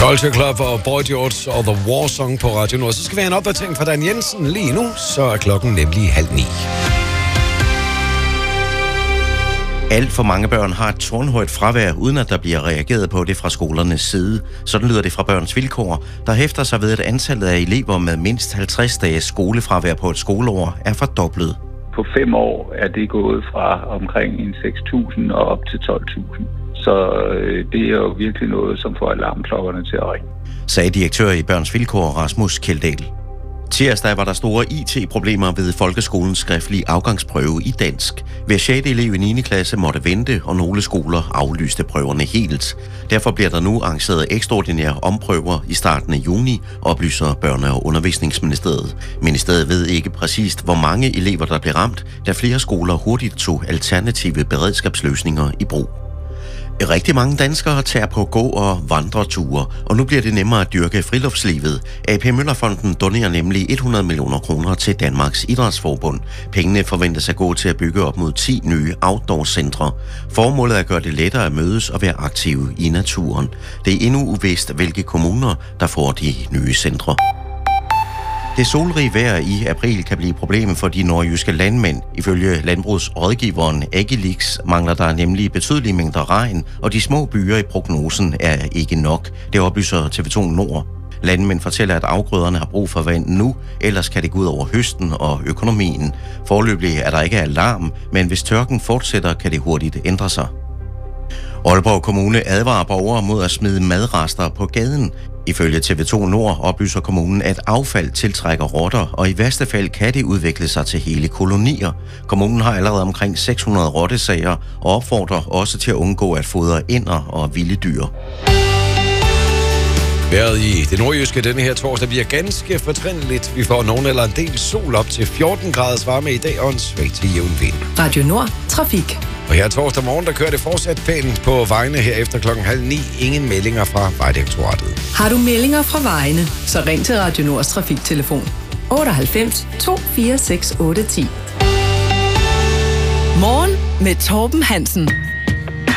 Culture Club og Boy George og The War Song på Radio Nord. Så skal vi have en opdatering fra Dan Jensen lige nu, så er klokken nemlig 8:30. Alt for mange børn har et tårnhøjt fravær, uden at der bliver reageret på det fra skolernes side. Sådan lyder det fra Børns Vilkår, der hæfter sig ved, at antallet af elever med mindst 50 dages skolefravær på et skoleår er fordoblet. På 5 år er det gået fra omkring 6.000 og op til 12.000. Så det er jo virkelig noget, som får alarmklokkerne til at ringe. Sagde direktør i Børns Vilkår, Rasmus Kjeldahl. Tirsdag var der store IT-problemer ved folkeskolens skriftlige afgangsprøve i dansk. Hver 6. elev i 9. klasse måtte vente, og nogle skoler aflyste prøverne helt. Derfor bliver der nu arrangeret ekstraordinære omprøver i starten af juni, oplyser Børne- og Undervisningsministeriet. Ministeriet ved ikke præcist, hvor mange elever der blev ramt, da flere skoler hurtigt tog alternative beredskabsløsninger i brug. Rigtig mange danskere tager på gå- og vandreture, og nu bliver det nemmere at dyrke friluftslivet. AP Møllerfonden donerer nemlig 100 millioner kroner til Danmarks Idrætsforbund. Pengene forventes at gå til at bygge op mod 10 nye outdoor-centre. Formålet er at gøre det lettere at mødes og være aktive i naturen. Det er endnu uvist, hvilke kommuner, der får de nye centre. Det solrige vejr i april kan blive problemet for de nordjyske landmænd. Ifølge landbrugsrådgiveren Agilix mangler der nemlig betydelige mængder regn, og de små byer i prognosen er ikke nok. Det oplyser TV2 Nord. Landmænd fortæller, at afgrøderne har brug for vand nu, ellers kan det gå ud over høsten og økonomien. Foreløbig er der ikke alarm, men hvis tørken fortsætter, kan det hurtigt ændre sig. Aalborg Kommune advarer borgere mod at smide madrester på gaden. Ifølge TV2 Nord oplyser kommunen, at affald tiltrækker rotter, og i værste fald kan det udvikle sig til hele kolonier. Kommunen har allerede omkring 600 rottesager og opfordrer også til at undgå at fodre ænder og vilde dyr. Vejret i det nordjyske denne her torsdag bliver ganske fortrindeligt. Vi får nogen eller en del sol op til 14 graders varme i dag og en svag til jævn vind. Radio Nord. Trafik. Og her torsdag morgen, der kører det fortsat pænt på vejene her efter klokken 8:30. Ingen meldinger fra Vejdirektoratet. Har du meldinger fra vejene, så ring til Radio Nords trafiktelefon 98 246 810. Morgen med Torben Hansen.